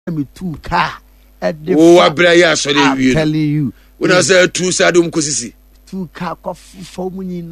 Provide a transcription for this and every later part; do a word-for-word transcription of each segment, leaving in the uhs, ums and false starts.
me two car. Oh, Abraya, sorry, I'm telling you. When I say two sadum kusisi. Two car coffee for me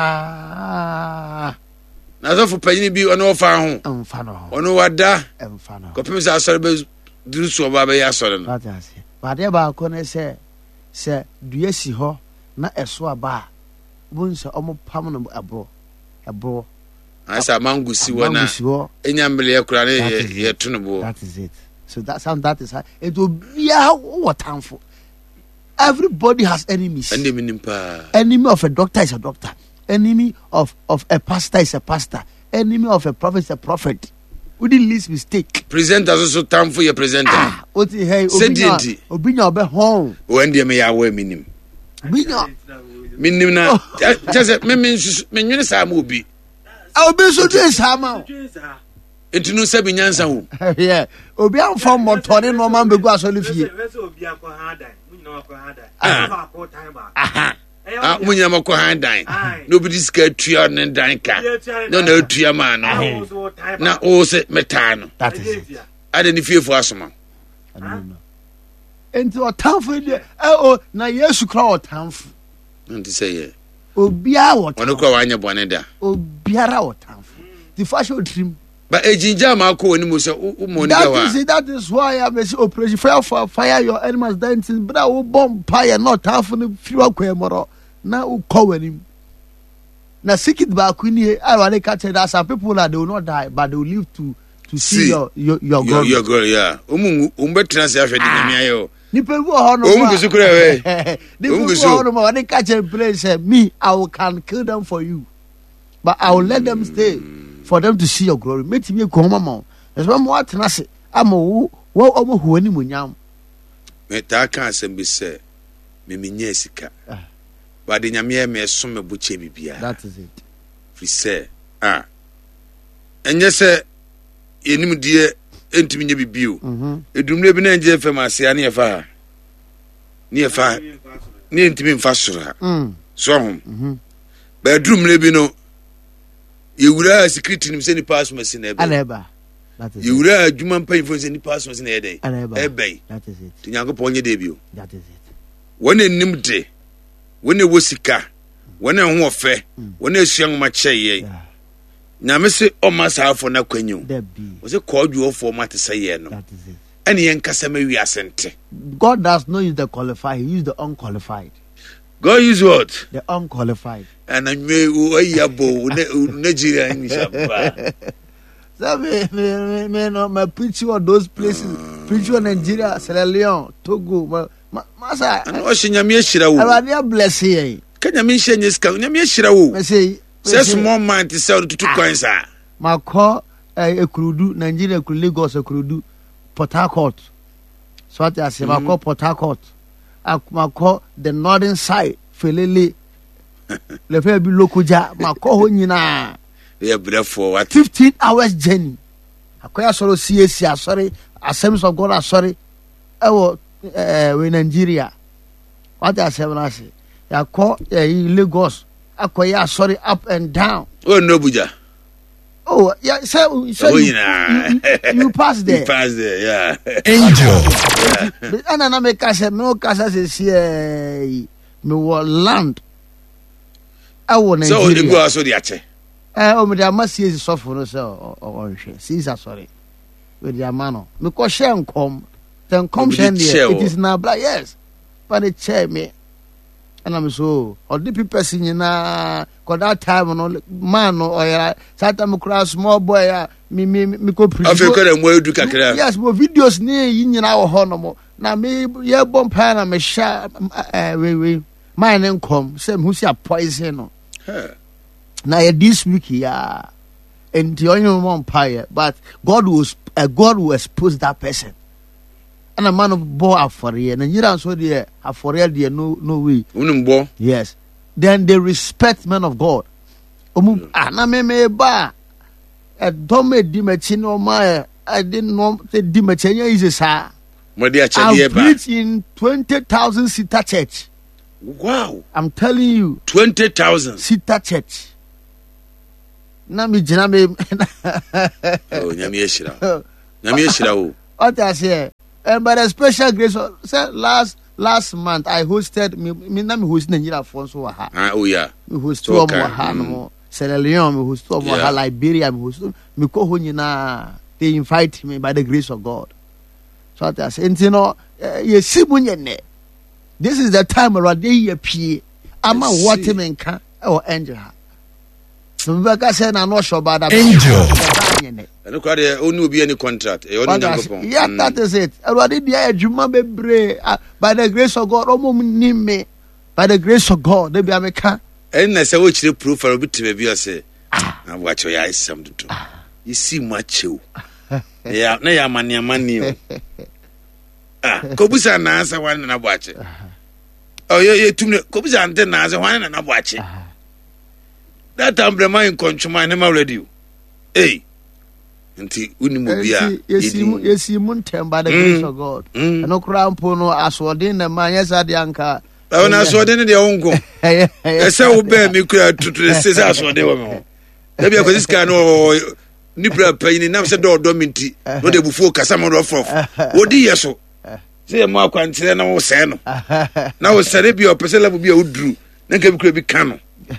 na. Nazo for penny be on all fan. Um, fano. On wada. Um, fano. Copies are sorry, do so baba ya sorry. That is it. But there ba kone say, say, do you see her? Na eswa ba. Bunsa omo pamno abro. Abro. Asa mangusi wana. Enyambele ya kura ne ye tunubo. That is it. So that's how that is how it will be what time for. Everybody has enemies. Enemy of a doctor is a doctor. Enemy of, of a pastor is a pastor. Enemy of a prophet is a prophet. We didn't least mistake. Presenter also time for your presenter. Ah, what the hey, Obinya, Obinya be home. When the me yawe minim. Obinya, minim na. Just me me me nyune sa mo bi. I will be so dress hammer. It no se binyansa hu. Yeah. Obi am from motor no man be go asole fie. Obi akọ hadan. Munyina akọ hadan. Ah, akọ time ba. Ah, munyina akọ hadan. Nobody scared tua ne dan ka. No no tua ma no. Na o se meta no. That is it. Ade ni fie fo asoma. I don't know. Enti o tanfo de eh o na Yesu kra o tanfo. Nti say ye. Obi a wo tanfo. Ono kra wanya bone da. Obiara o tanfo. The fashion dream. But ejinja ma ko oni mo se o mo ni ga wa. That is that is why I say operation fire for fire your enemies dancing but I bomb fire not half no fiwa kwemoro na u ko wanim. Na sikit ba kuni I want to catch that some people that they will not die but they will live to to see, see your your your God. Your God, yeah. Umu umbetra se afedi na mi ayo. Ni pe wo ho no. Umu kusukura we. Ni pe wo ho no ma they catch a place me I will can kill them for you. But I will let them stay. For them to see your glory. Make me come on. That's why more than I say. I'm a who almost who any munyam. Metaka asem be say. Me minye sika. But the nyame me so me buche bibia. That is it. Free say. Ah. Enye say enim die entimi nye bibio. Mhm. Edumle bi na nje fam ase ane efa. Ni efa. Ni entimi mfa soro ha. Mm. So hom. Mhm. Ba edumle bi no Yura security nim say ni pass machine ebe. Aneba. That is. Yura adwuma mpan fo say ni pass machine ebe. Aneba. Ebe. That is it. Tinyankopon nye de bio. That is it. Wona nim de. Wona wosika. Wona ho ofe. Wona esuan ma cheye. Nyame se o masafo na kwanyu. There be. O se kodwo fo mate say no. That is it. Ene yen kasa ma wi asente. God does not use the qualified, he uses the unqualified. God use what? The unqualified. And I may oyabo Nigeria in Shabba. So me me me no my preaching on those places. Uh, preaching on Nigeria, Sierra Leone, Togo, ma masa. And o shinyame hira wo. Awade bless ye. Kanya me hyenye ska, nyame hira wo. Me say say small man to sell to two coins ah. Ma call Ekurudu, Nigeria Ekurudu, Lagos Ekurudu, Port Harcourt. So what I say, ma call Port Harcourt. I call the northern side, Felele. Le fe bi lokoja, ma call ho nyina. Yeah, brother for what? fifteen hours journey. Akoya soro C A C, sorry, Assemblies of God, sorry. Ewo eh we Nigeria. What I say when I say, I call eh Lagos. Akoya sorry up and down. Oh no buja. Oh yeah, so so oh, you, you, you, you pass there. You pass there, yeah. Angel. And I make us no casa say me will land. I want Nigeria. So you go so the ache. Eh o me dey must see so for no so o hwe. See sorry. With the man. Me ko share nkom. Then come share there. It is now black, yes. But the chair me. And I'm so or the people singing na cause that time no man no or that time cross small boy me me me ko preach. Africa dem we do kakra. Yes, but videos ni yinyina wo ho no mo. Na me ye bomb pan na me sha eh we we mine nkom say who see a poison no. Na this week ya and the only one empire but God was uh, God will expose that person. And a man of boy for you, and you don't so there for real there no no way. Unumbo. Yes. Then they respect men of God. Omu ana me me ba. E do me di mechi no ma I didn't know the di mechi is sa. Mo dia che dia ba. I preach in twenty thousand seater church. Wow. I'm telling you. twenty thousand seater church. Na mi jina me. Oh, nyame yeshira. Nyame yeshira o. What I say, and by the special grace, of, say last last month I hosted me. Me na me hosting Nigeria for so ha. Ah, oh yeah. Me host to mo ha no. Sierra Leone me host to mo ha. Liberia me host. Me ko ho nyina. They invite me by the grace of God. So what I say, you know, you see munye. This is the time around the year P. I'm a water man can or angel. So I say na no sure about that. Angel. And look at the only be any contract. Yeah, that is it. Already the Juma bebre by the grace of God. Omo me by the grace of God. They be America. And I say which the proof for a bit to be say. I watch your eyes something to. You see much you. Yeah, na ya mani mani. Ah, kobusa na asa wan na watch. Oh yeah, yeah. Tumne kobusa ante na asa wan na watch. That umbrella in control na already. Hey. Nti unimu bia yesi yesi muntem by the grace of God no krampo no asodin na man yesa de anka ba na asodin de onko ese wo be mi kura tutu se asodin wo me da bia ko diska no ni bra payini na se do do minti no de bufu kasa mo do fof odi yeso se mo akwantire na wo se no na wo sere bia opese level bia oduru na nka bi kura bi kan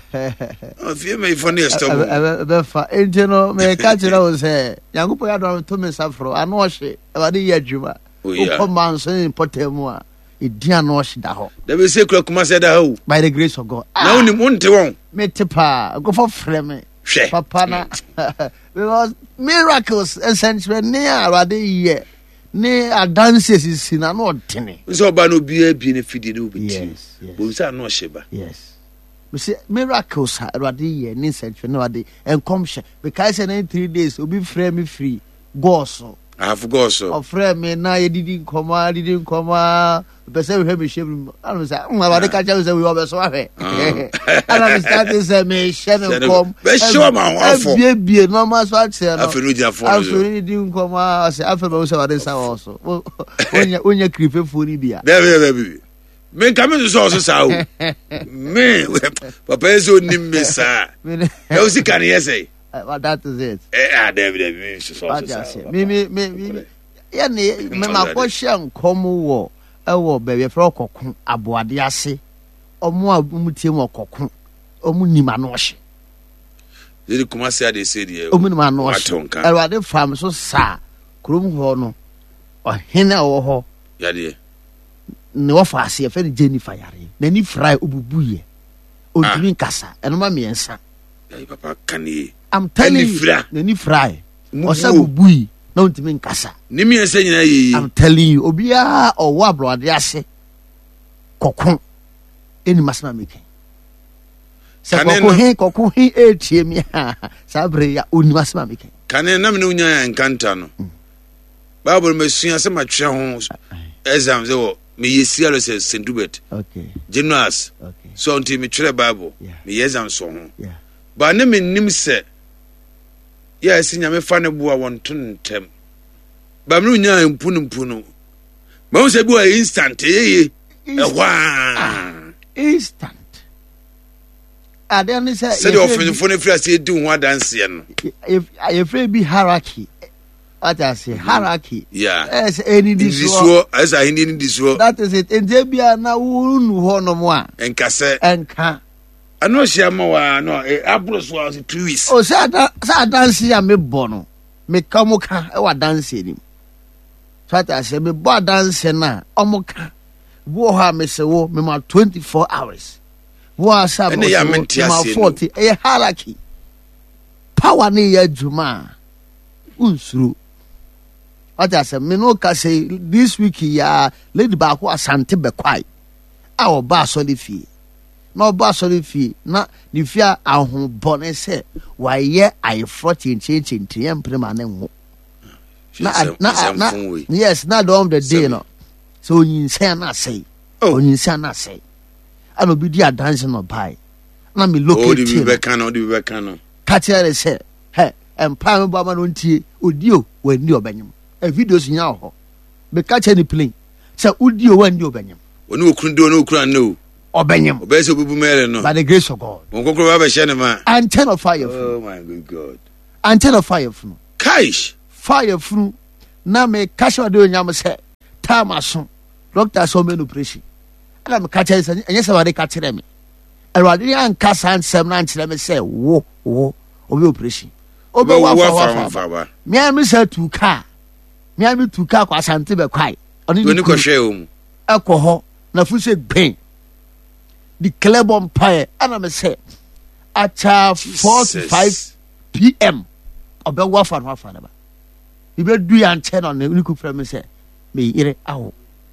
oh, fie me funny stop. Be fa engino me ka kira wo se. Yangupo ya do to me safro. Ano hye. E ba de ye adwuma. O man so important a. E di ano hye da ho. Da be se kura kuma se da ho. By the grace of God. Na woni mo nte won. Me tepa. Go for frame. Papa na. Because miracles essentially near Rade ye. Ne adances is in an ordinary. So ba no bia bi ne fidi ne obi ti. Yes. Bo sa no hye ba. Yes. We say miracles already here in century no dey and come share because in three days will be frame me free go so I have go so of frame me na you didn't come didn't come person we have me share I don't say um already catch us we over so ahwe and I start to say me share me come be sure man one for be be normal so say no afenu dia for afenu didn't come say afenu we say what say also onya onya kripe for ni dia there there me come to so so me papa is on me sir you see can you say that is it eh ah David me so so me me me ya ne me ma ko hye nkom wo e wo be be fro kokon aboade ase omo amutie mo kokon omo nima no hye they come say they say there omo nima no hye erwade fam so sa krom ho no ohene wo ho ya de ne wafa ase fe Jennifer yare na ni fry obubuye ontumi nkasa eno ma miensa ai papa kani I'm telling you na ni fry osa obubuyi na ontumi nkasa ni miensa nyina yi I'm telling you obia owo abrode ase kokon eni masna meke sa kokon he kokon he etie mi ha sabre ya oni masna meke kane na me unya nkanta no Bible mesua se matwe ho exams wo me yesialo se Saint Hubert okay Gymnast okay so until me try Bible me exam so ho yeah ba na me nim se ya sinya me fa ne boa won tontem ba me nya mpunu mpunu ba wo se bi wa instant yeye ehwa instant adeni se se de ofenfo ne free se di ho dance ye no if if be hierarchy what I say hierarchy yeah as any this as I need this that is it and bia na wunu ho no mo a enkase enka ano hia ma wa no abro so was two weeks o sa sa dance ya me bo no me kamuka e wa dance ni so that I say me bo dance na omuka bo ha me se wo me ma twenty-four hours wo asa me ma forty e hierarchy power ni ya juma unsuru what I say me no ka say this week ya lady ba ko asante be kwai a o ba so le fie na o ba so le fie na ni fie ahun bone se wa ye ai forty chinchi yam prema na nwo na na na yes na do the day no so yin say na say oh yin say na say I no be dia dance no bai na me locate oh di be kan no di be kan no ka tell say hey empa me ba ma no ntie odio wani obanyem a videos nya ho be ka che ni plane say odio wani obanyem oni okun do no okura no obanyem obese obubu mere no by the grace of God won kokoro ba be she ne ma antenna of fire oh my good God antenna of fire funu kaish fire funu na me catch what do nyam say time aso doctor so me no operation ana me catch say enye say wade catch me erwade an kasa ansem na ankyere me say wo wo obi operation obi wa fa fa me am say tu car me am tu car kwa asante be kwai oni ni ko hwe o mu ekoho na fu say gben the club on pie ana me say acha four to five p.m. obi wa fa no fa na ba ibe du ya nche no ne ku fra me say me ire awo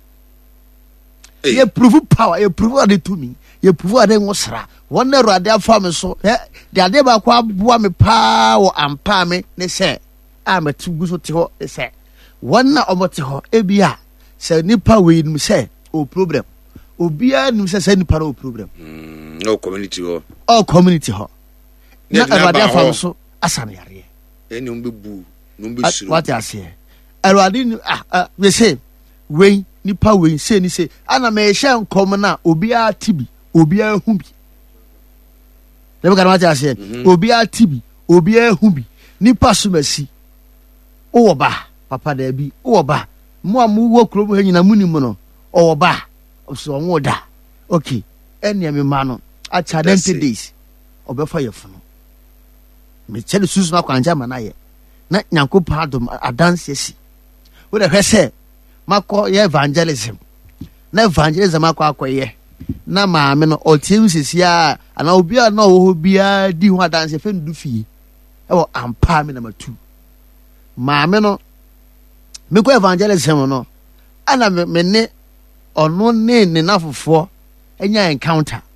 ye prove power ye prove ade to me ye prove ade ngosra won na ruade afa me so de ade ba kwa boa me pa wo ampa me ne say a me tu gu so te ho ne say won na omote ho ebia say nipa we nim say o problem obia nim say say nipa no problem mm no community ho all community ho na ruade afa me so asane yare eni on bebu no be suru what you say ruade ah we say we nipa we say ni say ana me hye nkom na obia tibi obia hu bi lebe ka what you say obia tibi obia hu bi nipa sumasi o ba papa da bi o ba mo amu wo krom ha nyina munim no o ba so won da okay enia me ma no acha identity days obefa yefuno me chele susu na kwanja ma na ye na nyankopon adom adanse si wo da hwese makọ ye evangelism na evangelism akọ akọye na maame no otiemu sesia ana obi a na wo bia di ho adanse fe ndu fie e wo ampa me na matu maame no me ko evangelism no ana me ne ono ne ne nafofo enya encounter